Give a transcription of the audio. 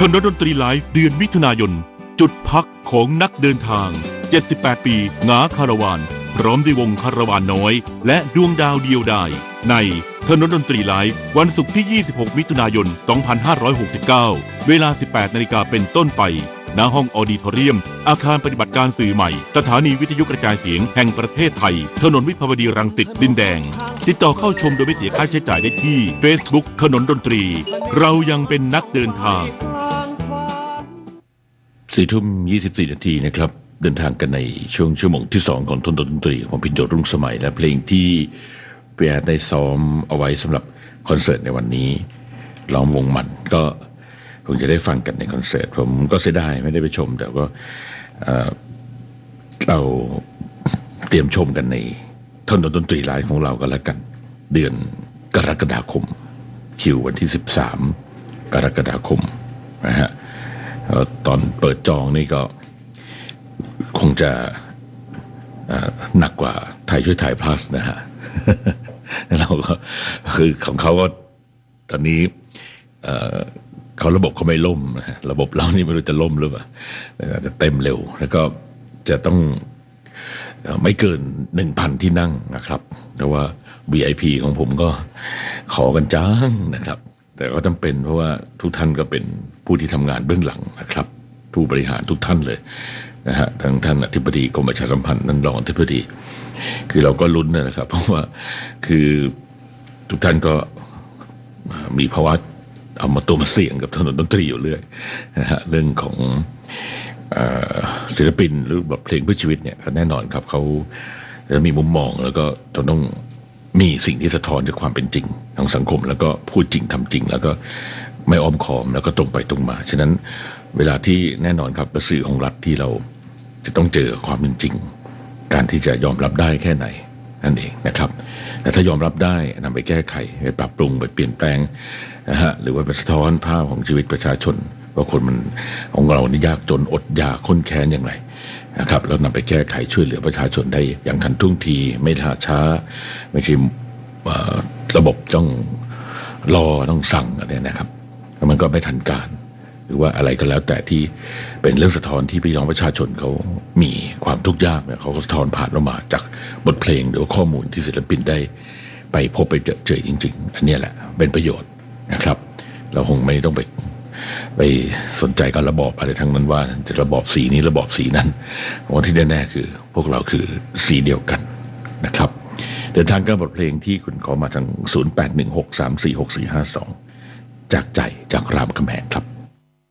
ถนนดนตรีไลฟ์เดือนมิถุนายนจุดพักของนักเดินทาง78ปีหงาคาราวานพร้อมด้วยวงคาราวานน้อยและดวงดาวเดียวดายในถนนดนตรีไลฟ์วันศุกร์ที่26มิถุนายน2569เวลา 18 นาฬิกาเป็นต้นไปณห้องออดิทอเรียมอาคารปฏิบัติการสื่อใหม่สถานีวิทยุกระจายเสียงแห่งประเทศไทยถนนวิภาวดีรังสิตดินแดงติดต่อเข้าชมโดยไม่เสียค่าใช้จ่ายได้ที่ Facebook ถนนดนตรีเรายังเป็นนักเดินทาง 4:24 นาทีนะครับเดินทางกันในช่วงชั่วโมงที่2ของถนนดนตรีของพินโยรุ่งสมัยและเพลงที่เปียได้ซ้อมเอาไว้สำหรับคอนเสิร์ตในวันนี้ล้อมวงมันก็คงจะได้ฟังกันในคอนเสิร์ตผมก็เสียดายไม่ได้ไปชมแต่ก็เราเตรียมชมกันในถนนดนตรีไลฟ์ของเราก็แล้วกันเดือนกรกฎาคมคิววันที่13กรกฎาคมนะฮะตอนเปิดจองนี่ก็คงจะหนักกว่าไทยช่วยถ่ายพลัสนะฮะ เราก็คือของเขาก็ตอนนี้เขาระบบเขาไม่ล่มนะฮะระบบเรานี่ไม่รู้จะล่มหรือเปล่าจะเต็มเร็วแล้วก็จะต้องไม่เกิน 1,000 ที่นั่งนะครับแต่ว่า VIP ของผมก็ขอกันจ้างนะครับแต่ก็จำเป็นเพราะว่าทุกท่านก็เป็นผู้ที่ทำงานเบื้องหลังนะครับผู้บริหารทุกท่านเลยนะฮะทั้งท่านอธิบดีกรมประชาสัมพันธ์นั่นรองอธิบดีคือเราก็ลุ้นนะครับเพราะว่าคือทุกท่านก็มีภาวะเอามาตัวมาเสี่ยงกับถนนดนตรีอยู่เรื่อยนะฮะเรื่องของศิลปินหรือบทเพลงเพื่อชีวิตเนี่ยแน่นอนครับเขาจะมีมุมมองแล้วก็ต้องมีสิ่งที่สะท้อนจากความเป็นจริงทางสังคมแล้วก็พูดจริงทำจริงแล้วก็ไม่อ้อมค้อมแล้วก็ตรงไปตรงมาฉะนั้นเวลาที่แน่นอนครับสื่อของรัฐที่เราจะต้องเจอความเป็นจริงการที่จะยอมรับได้แค่ไหนนั่นเองนะครับแต่ถ้ายอมรับได้นำไปแก้ไขไปปรับปรุงไปเปลี่ยนแปลงนะฮะหรือว่าไปสะท้อนภาพของชีวิตประชาชนว่าคนมันของเรานี่ยากจนอดอยากข้นแค้นอย่างไรนะครับแล้วนำไปแก้ไขช่วยเหลือประชาชนได้อย่างทันท่วงทีไม่ช้าไม่ใช่ระบบต้องรอต้องสั่งอะไรนะครับแล้วมันก็ไม่ทันการหรือว่าอะไรก็แล้วแต่ที่เป็นเรื่องสะท้อนที่พี่น้องประชาชนเขามีความทุกข์ยากเนี่ยเขาก็สะท้อนผ่านออกมาจากบทเพลงหรือว่าข้อมูลที่ศิลปินได้ไปพบไปเจอจริงๆอันนี้แหละเป็นประโยชน์นะครับเราคงไม่ต้องไปสนใจกับระบอบอะไรทั้งนั้นว่าจะระบอบสีนี้ระบอบสีนั้นวันที่แน่ๆคือพวกเราคือสีเดียวกันนะครับเดินทางกับบทเพลงที่คุณขอมาทาง0816346452จากใจจากรามคำแหงครับ